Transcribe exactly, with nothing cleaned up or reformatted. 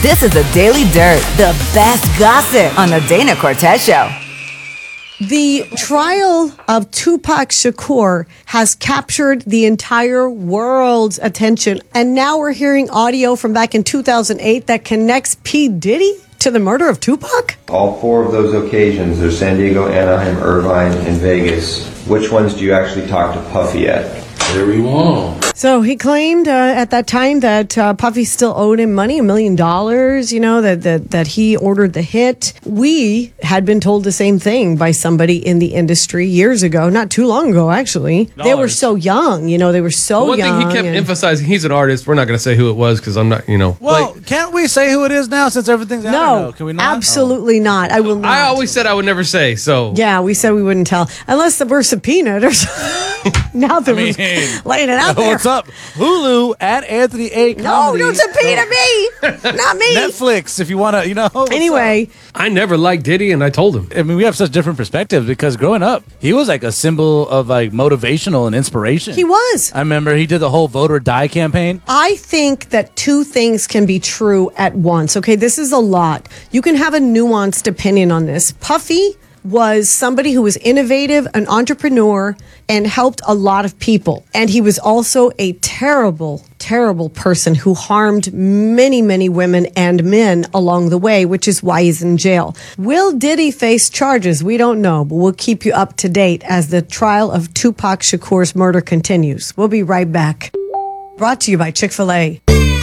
This is the Daily Dirt, the best gossip on the Dana Cortez Show. The trial of Tupac Shakur has captured the entire world's attention. And now we're hearing audio from back in two thousand eight that connects P. Diddy to the murder of Tupac? All four of those occasions, there's San Diego, Anaheim, Irvine, and Vegas. Which ones do you actually talk to Puffy at? Very well. So he claimed uh, at that time that uh, Puffy still owed him money, a million dollars, you know, that, that that he ordered the hit. We had been told the same thing by somebody in the industry years ago, not too long ago, actually. Dollars. They were so young, you know, they were so One young. thing he kept and- emphasizing, he's an artist. We're not going to say who it was because I'm not, you know. Well, like, can't we say who it is now since everything's out? No, Can we not? absolutely not. I will not. I always said I would never say, so. Yeah, we said we wouldn't tell unless we're subpoenaed or something. Now that mean, we're laying it out Oh, there. what's up? Hulu at Anthony A. No, Comedy. don't subpoena me. Not me. Netflix, if you want to, you know. what's Anyway, I never liked Diddy, and I told him. up? I mean, we have such different perspectives because growing up, he was like a symbol of like motivational and inspiration. he was. I remember he did the whole vote or die campaign. I think that two things can be true at once. Okay, this is a lot. You can have a nuanced opinion on this. Puffy was somebody who was innovative, an entrepreneur, and helped a lot of people. And he was also a terrible, terrible person who harmed many, many women and men along the way, which is why he's in jail. Will Diddy face charges? We don't know, but we'll keep you up to date as the trial of Tupac Shakur's murder continues. We'll be right back. Brought to you by Chick-fil-A.